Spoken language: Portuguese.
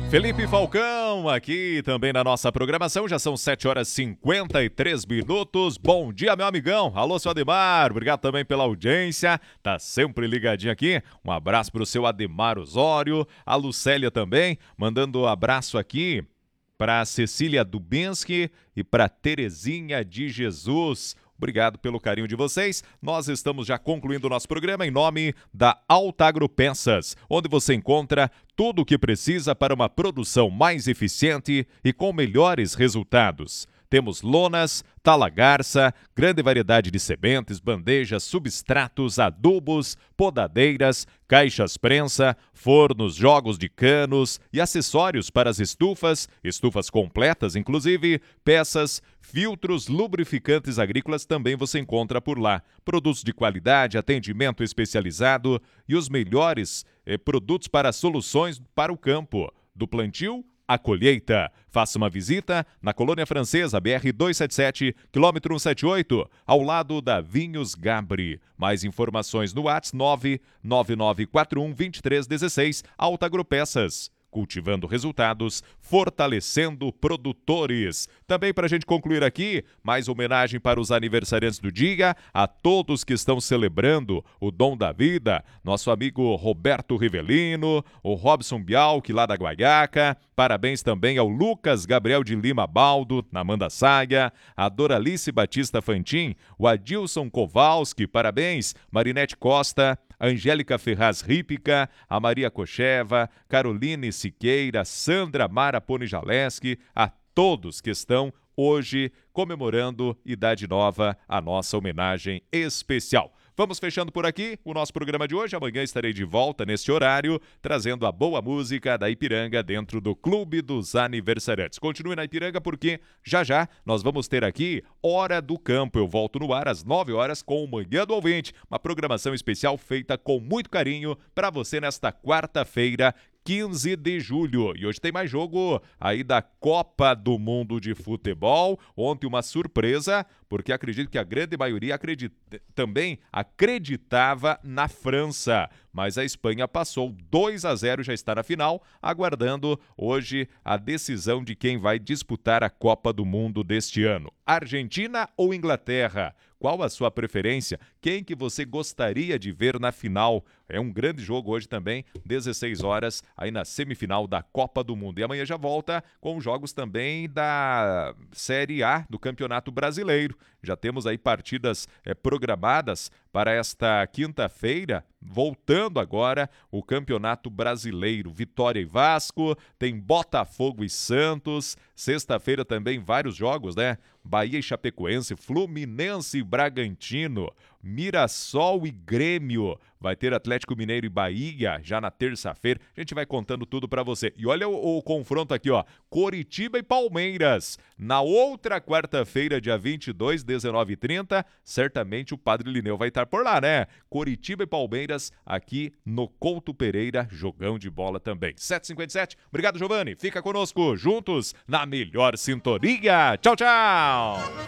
Felipe Falcão aqui também na nossa programação, já são 7 horas e 53 minutos. Bom dia, meu amigão. Alô, seu Ademar, obrigado também pela audiência, tá sempre ligadinho aqui. Um abraço pro seu Ademar Osório, a Lucélia também, mandando abraço aqui para Cecília Dubensky e para Terezinha de Jesus. Obrigado pelo carinho de vocês. Nós estamos já concluindo o nosso programa em nome da Alta Agropeças, onde você encontra tudo o que precisa para uma produção mais eficiente e com melhores resultados. Temos lonas, talagarça, grande variedade de sementes, bandejas, substratos, adubos, podadeiras, caixas prensa, fornos, jogos de canos e acessórios para as estufas completas, inclusive peças, filtros, lubrificantes agrícolas também você encontra por lá. Produtos de qualidade, atendimento especializado e os melhores produtos para soluções para o campo, do plantio à colheita. Faça uma visita na Colônia Francesa, BR-277, quilômetro 178, ao lado da Vinhos Gabri. Mais informações no WhatsApp 999412316, Alta Agropeças. Cultivando resultados, fortalecendo produtores. Também para a gente concluir aqui, mais homenagem para os aniversariantes do dia, a todos que estão celebrando o dom da vida, nosso amigo Roberto Rivelino, o Robson Bialque lá da Guaiaca, parabéns também ao Lucas Gabriel de Lima Baldo, na Amanda Saia, a Doralice Batista Fantin, o Adilson Kowalski, parabéns, Marinete Costa, Angélica Ferraz Rípica, a Maria Kocheva, Caroline Siqueira, Sandra Mara Ponijaleski, a todos que estão hoje comemorando Idade Nova, a nossa homenagem especial. Vamos fechando por aqui o nosso programa de hoje. Amanhã estarei de volta neste horário, trazendo a boa música da Ipiranga dentro do Clube dos Aniversariantes. Continue na Ipiranga porque já nós vamos ter aqui Hora do Campo. Eu volto no ar às 9 horas com o Manhã do Ouvinte, uma programação especial feita com muito carinho para você nesta quarta-feira, 15 de julho. E hoje tem mais jogo aí da Copa do Mundo de Futebol. Ontem uma surpresa, porque acredito que a grande maioria também acreditava na França. Mas a Espanha passou 2-0, já está na final, aguardando hoje a decisão de quem vai disputar a Copa do Mundo deste ano. Argentina ou Inglaterra? Qual a sua preferência? Quem que você gostaria de ver na final? É um grande jogo hoje também, 16 horas, aí na semifinal da Copa do Mundo. E amanhã já volta com jogos também da Série A do Campeonato Brasileiro. Já temos aí partidas programadas para esta quinta-feira, voltando agora o Campeonato Brasileiro. Vitória e Vasco, tem Botafogo e Santos, sexta-feira também vários jogos, né? Bahia e Chapecoense, Fluminense e Bragantino, Mirassol e Grêmio, vai ter Atlético Mineiro e Bahia já na terça-feira. A gente vai contando tudo pra você. E olha o confronto aqui, ó, Coritiba e Palmeiras. Na outra quarta-feira, dia 22, 19h30, certamente o Padre Lineu vai estar por lá, né? Coritiba e Palmeiras aqui no Couto Pereira, jogão de bola também. 7h57, obrigado, Giovanni. Fica conosco, juntos na melhor sintonia. Tchau, tchau!